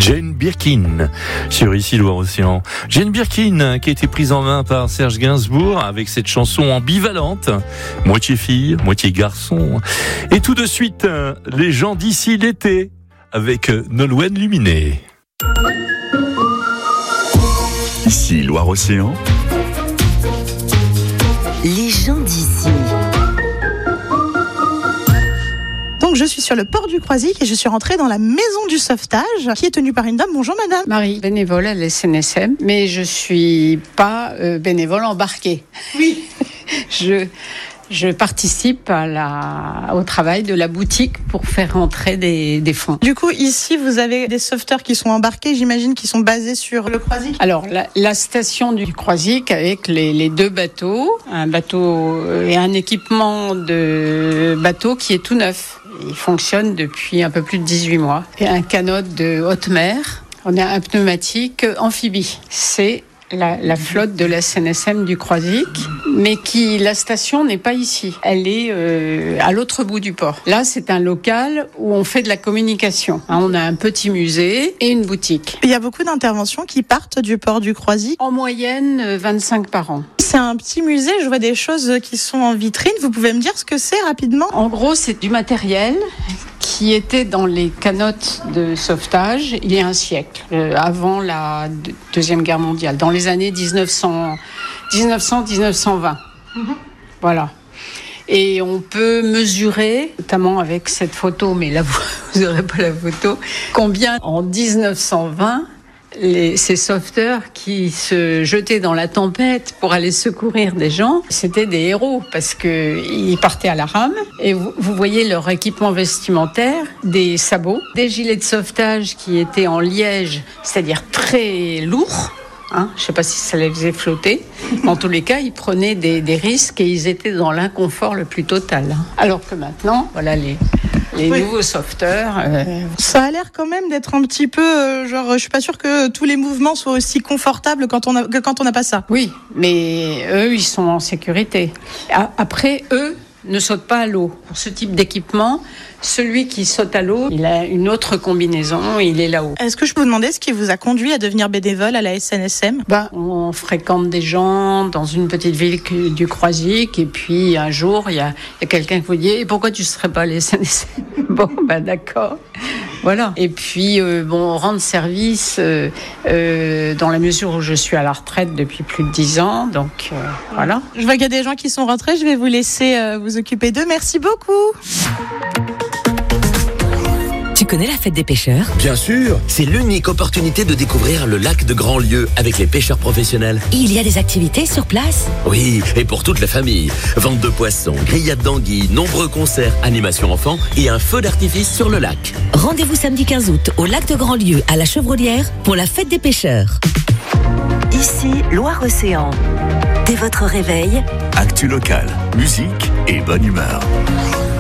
Jane Birkin sur Ici Loire-Océan. Jane Birkin qui a été prise en main par Serge Gainsbourg avec cette chanson ambivalente, moitié fille, moitié garçon. Et tout de suite, les gens d'ici l'été avec Nolwenn Luminet. Ici Loire-Océan. Les gens d'ici. Donc je suis sur le port du Croisic et je suis rentrée dans la maison du sauvetage qui est tenue par une dame. Bonjour madame. Marie, bénévole à la SNSM, mais je suis pas bénévole embarquée. Oui. Je participe au travail de la boutique pour faire rentrer des fonds. Du coup, ici, vous avez des sauveteurs qui sont embarqués, j'imagine, qui sont basés sur le Croisic. Alors, la station du Croisic avec les deux bateaux, un bateau et un équipement de bateau qui est tout neuf. Il fonctionne depuis un peu plus de 18 mois. Et un canot de haute mer. On a un pneumatique amphibie. C'est la flotte de la SNSM du Croisic, mais la station n'est pas ici. Elle est à l'autre bout du port. Là, c'est un local où on fait de la communication. On a un petit musée et une boutique. Il y a beaucoup d'interventions qui partent du port du Croisic. En moyenne, 25 par an. C'est un petit musée, je vois des choses qui sont en vitrine. Vous pouvez me dire ce que c'est rapidement ? En gros, c'est du matériel qui était dans les canots de sauvetage il y a un siècle, avant la Deuxième Guerre mondiale, dans les années 1900-1920. Voilà. Et on peut mesurer, notamment avec cette photo, mais là vous n'aurez pas la photo, combien en 1920, ces sauveteurs qui se jetaient dans la tempête pour aller secourir des gens, c'était des héros parce qu'ils partaient à la rame. Et vous voyez leur équipement vestimentaire, des sabots, des gilets de sauvetage qui étaient en liège, c'est-à-dire très lourds. Je ne sais pas si ça les faisait flotter. En tous les cas, ils prenaient des risques et ils étaient dans l'inconfort le plus total. Alors que maintenant, voilà les nouveaux sauveteurs. Ça a l'air quand même d'être un petit peu, je suis pas sûre que tous les mouvements soient aussi confortables que quand on n'a pas ça. Oui, mais eux, ils sont en sécurité. Après, eux ne sautent pas à l'eau. Pour ce type d'équipement, celui qui saute à l'eau, il a une autre combinaison, il est là-haut. Est-ce que je peux vous demander ce qui vous a conduit à devenir bénévole à la SNSM ? On fréquente des gens dans une petite ville du Croisic et puis un jour, il y a quelqu'un qui vous dit « Pourquoi tu ne serais pas à la SNSM ?» Bon, d'accord. Voilà. Et puis, on rend service dans la mesure où je suis à la retraite depuis plus de 10 ans. Donc, voilà. Je vois qu'il y a des gens qui sont rentrés. Je vais vous laisser vous occuper d'eux. Merci beaucoup. Tu connais la fête des pêcheurs ? Bien sûr, c'est l'unique opportunité de découvrir le lac de Grandlieu avec les pêcheurs professionnels. Il y a des activités sur place ? Oui, et pour toute la famille. Vente de poissons, grillades d'anguilles, nombreux concerts, animations enfants et un feu d'artifice sur le lac. Rendez-vous samedi 15 août au lac de Grandlieu à la Chevrolière pour la fête des pêcheurs. Ici, Loire-Océan. Dès votre réveil, Actu locale, musique et bonne humeur.